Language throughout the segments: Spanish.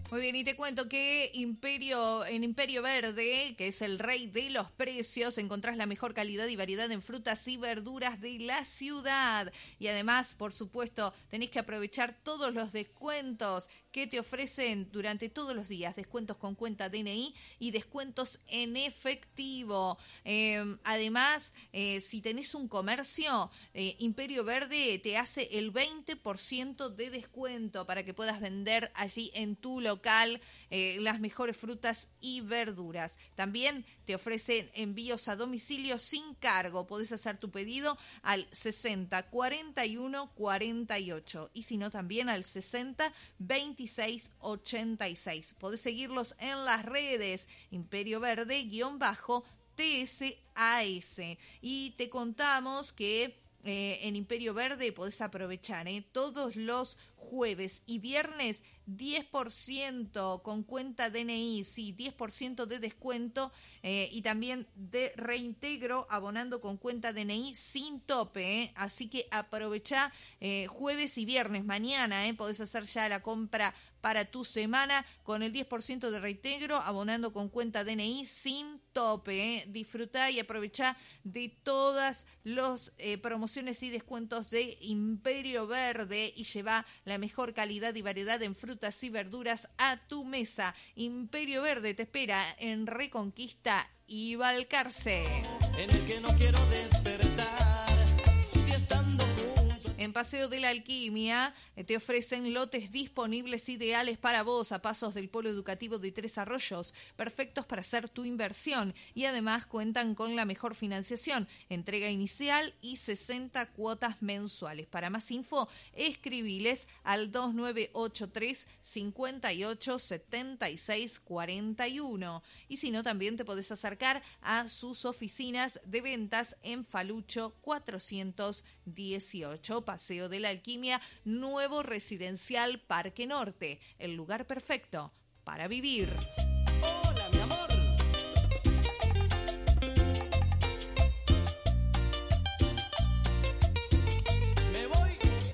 Muy bien, y te cuento que en Imperio Verde, que es el rey de los precios, encontrás la mejor calidad y variedad en frutas y verduras de la ciudad. Y además, por supuesto, tenés que aprovechar todos los descuentos que te ofrecen durante todos los días. Descuentos con cuenta DNI y descuentos en efectivo. Además, si tenés un comercio, Imperio Verde te hace el 20% de descuento para que puedas vender allí en tu local las mejores frutas y verduras. También te ofrecen envíos a domicilio sin cargo. Podés hacer tu pedido al 60 41 48 y si no también al 60 26 86. Podés seguirlos en las redes Imperio Verde-TSAS. Y te contamos que en Imperio Verde podés aprovechar todos los jueves y viernes 10% con cuenta DNI, sí, 10% de descuento y también de reintegro abonando con cuenta DNI sin tope, así que aprovechá jueves y viernes, mañana podés hacer ya la compra para tu semana con el 10% de reintegro abonando con cuenta DNI sin tope. Disfrutá y aprovechá de todas las promociones y descuentos de Imperio Verde y llevá la mejor calidad y variedad en frutas y verduras a tu mesa. Imperio Verde te espera en Reconquista y Balcarce. En el que no quiero despertar, si estando en Paseo de la Alquimia te ofrecen lotes disponibles ideales para vos a pasos del Polo Educativo de Tres Arroyos, perfectos para hacer tu inversión y además cuentan con la mejor financiación, entrega inicial y 60 cuotas mensuales. Para más info, escribiles al 2983 58 76 41 y si no también te podés acercar a sus oficinas de ventas en Falucho 418. Paseo de la Alquimia, nuevo residencial Parque Norte, el lugar perfecto para vivir. Hola, mi amor. Me voy.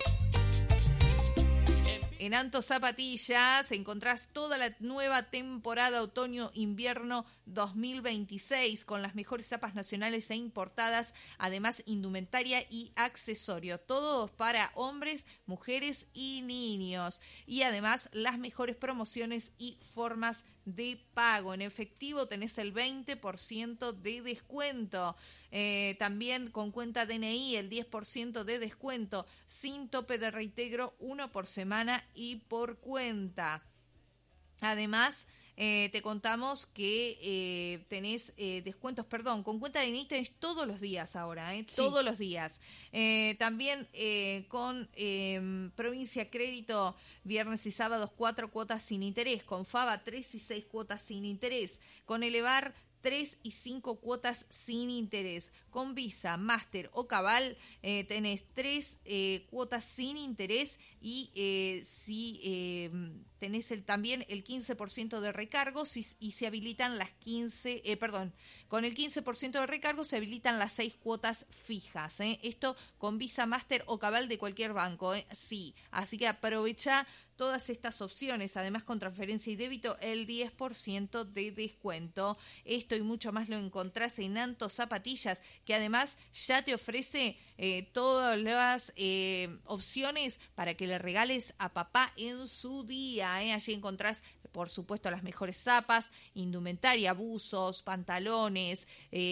En Anto Zapatillas encontrás toda la nueva temporada otoño-invierno 2026 con las mejores zapas nacionales e importadas, además indumentaria y accesorios, todos para hombres, mujeres y niños. Y además las mejores promociones y formas de pago. En efectivo tenés el 20% de descuento. También con cuenta DNI el 10% de descuento, sin tope de reintegro, uno por semana y por cuenta. Además, te contamos que tenés descuentos, con cuenta de DNI tenés todos los días ahora, sí. Todos los días. También con Provincia Crédito, viernes y sábados 4 cuotas sin interés, con Faba 3 y 6 cuotas sin interés, con Elevar 3 y 5 cuotas sin interés. Con Visa, Master o Cabal tenés 3 cuotas sin interés y si tenés también el 15% de recargos y se habilitan las 15, con el 15% de recargos se habilitan las 6 cuotas fijas. Esto con Visa, Master o Cabal de cualquier banco. Sí, así que aprovecha todas estas opciones, además con transferencia y débito el 10% de descuento. Esto y mucho más lo encontrás en Anto Zapatillas, que además ya te ofrece todas las opciones para que le regales a papá en su día. Allí encontrás, por supuesto, las mejores zapas, indumentaria, buzos, pantalones,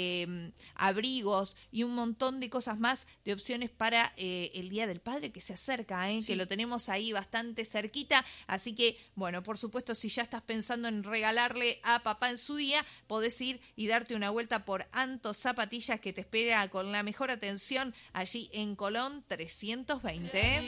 abrigos y un montón de cosas más de opciones para el Día del Padre que se acerca, sí. Que lo tenemos ahí bastante cerquita. Así que, bueno, por supuesto, si ya estás pensando en regalarle a papá en su día, podés ir y darte una vuelta por Anto Zapatillas, que te espera con la mejor atención allí en Colón 320.